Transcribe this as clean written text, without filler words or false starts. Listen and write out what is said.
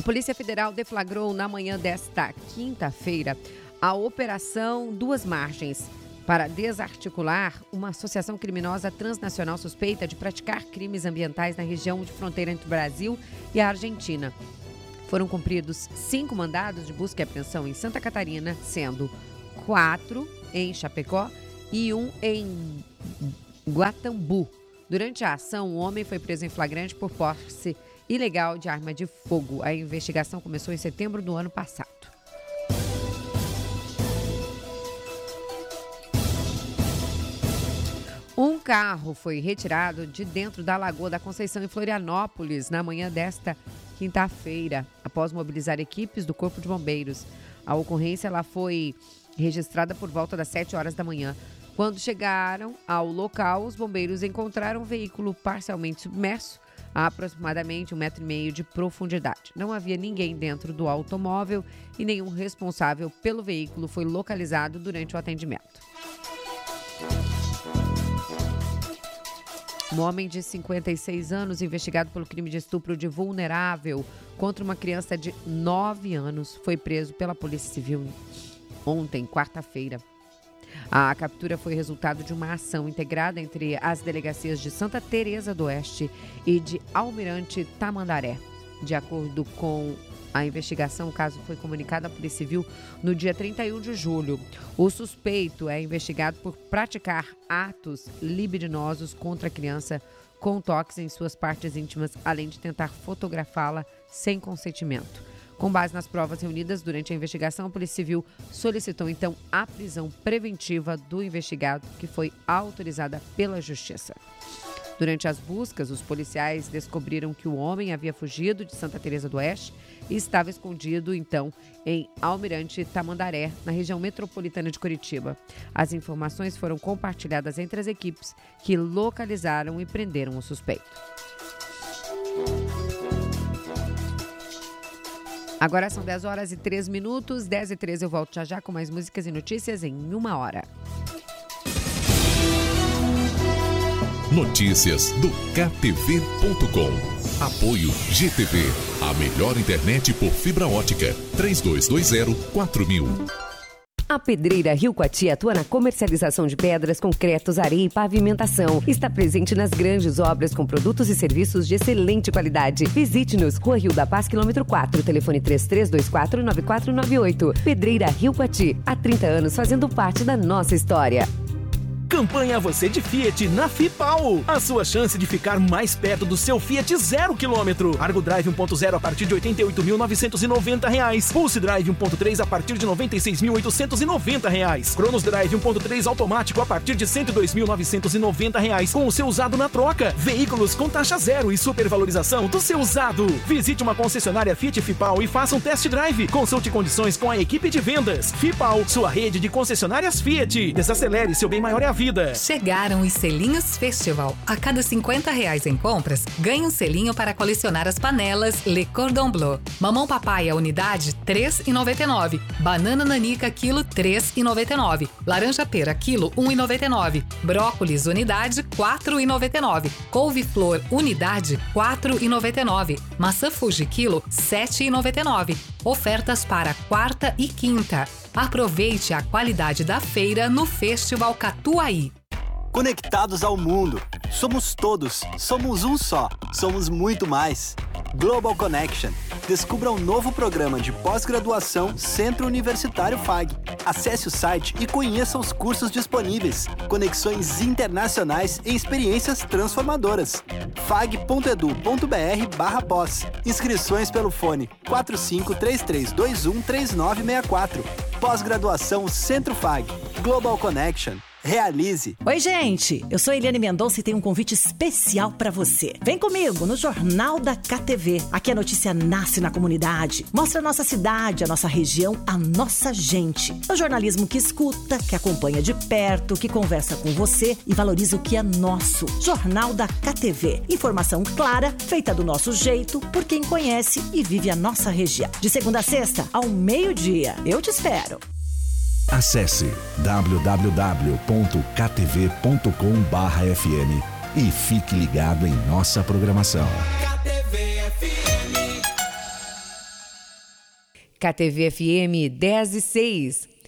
Polícia Federal deflagrou na manhã desta quinta-feira a Operação Duas Margens para desarticular uma associação criminosa transnacional suspeita de praticar crimes ambientais na região de fronteira entre o Brasil e a Argentina. Foram cumpridos 5 mandados de busca e apreensão em Santa Catarina, sendo 4 em Chapecó e 1 em Guatambu. Durante a ação, um homem foi preso em flagrante por posse ilegal de arma de fogo. A investigação começou em setembro do ano passado. Um carro foi retirado de dentro da Lagoa da Conceição, em Florianópolis, na manhã desta quinta-feira, após mobilizar equipes do Corpo de Bombeiros. A ocorrência ela foi registrada por volta das 7 horas da manhã. Quando chegaram ao local, os bombeiros encontraram um veículo parcialmente submerso, a aproximadamente 1,5 metro de profundidade. Não havia ninguém dentro do automóvel e nenhum responsável pelo veículo foi localizado durante o atendimento. Um homem de 56 anos, investigado pelo crime de estupro de vulnerável contra uma criança de 9 anos, foi preso pela Polícia Civil ontem, quarta-feira. A captura foi resultado de uma ação integrada entre as delegacias de Santa Teresa do Oeste e de Almirante Tamandaré. De acordo com a investigação, o caso foi comunicado à Polícia Civil no dia 31 de julho. O suspeito é investigado por praticar atos libidinosos contra a criança com toques em suas partes íntimas, além de tentar fotografá-la sem consentimento. Com base nas provas reunidas durante a investigação, a Polícia Civil solicitou então a prisão preventiva do investigado, que foi autorizada pela Justiça. Durante as buscas, os policiais descobriram que o homem havia fugido de Santa Teresa do Oeste e estava escondido, então, em Almirante Tamandaré, na região metropolitana de Curitiba. As informações foram compartilhadas entre as equipes que localizaram e prenderam o suspeito. Agora são 10 horas e 3 minutos, 10 e 13 eu volto já com mais músicas e notícias em 1 hora. Notícias do KTV.com. Apoio GTV, a melhor internet por fibra ótica. 3220-4000. A Pedreira Rio Coati atua na comercialização de pedras, concretos, areia e pavimentação. Está presente nas grandes obras com produtos e serviços de excelente qualidade. Visite-nos, Rua Rio da Paz, quilômetro 4, telefone 33249498. Pedreira Rio Coati, há 30 anos fazendo parte da nossa história. Campanha Você de Fiat na FIPAL. A sua chance de ficar mais perto do seu Fiat 0 km. Argo Drive 1.0 a partir de R$ 88.990. Pulse Drive 1.3 a partir de R$ 96.890. Cronos Drive 1.3 automático a partir de R$ 102.990 com o seu usado na troca. Veículos com taxa zero e supervalorização do seu usado. Visite uma concessionária Fiat FIPAL e faça um test drive. Consulte condições com a equipe de vendas. FIPAL, sua rede de concessionárias Fiat. Desacelere, seu bem maior é a vida. Chegaram os selinhos Festival. A cada R$50 em compras, ganhe um selinho para colecionar as panelas Le Cordon Bleu. Mamão Papai a unidade, R$ 3,99. Banana Nanica, quilo, R$ 3,99. Laranja Pera, quilo, R$ 1,99. Brócolis, unidade, R$ 4,99. Couve-flor, unidade, R$ 4,99. Maçã Fuji, quilo, R$ 7,99. Ofertas para quarta e quinta. Aproveite a qualidade da feira no Festival Catuaí. Conectados ao mundo. Somos todos. Somos um só. Somos muito mais. Global Connection. Descubra um novo programa de pós-graduação Centro Universitário FAG. Acesse o site e conheça os cursos disponíveis. Conexões internacionais e experiências transformadoras. fag.edu.br/pós. Inscrições pelo fone 4533213964. Pós-graduação Centro FAG. Global Connection. Realize. Oi, gente. Eu sou Eliane Mendonça e tenho um convite especial pra você. Vem comigo no Jornal da KTV. Aqui a notícia nasce na comunidade. Mostra a nossa cidade, a nossa região, a nossa gente. É o jornalismo que escuta, que acompanha de perto, que conversa com você e valoriza o que é nosso. Jornal da KTV. Informação clara, feita do nosso jeito, por quem conhece e vive a nossa região. De segunda a sexta, ao meio-dia. Eu te espero. Acesse www.ktv.com/fm e fique ligado em nossa programação. KTV FM 10 e 6.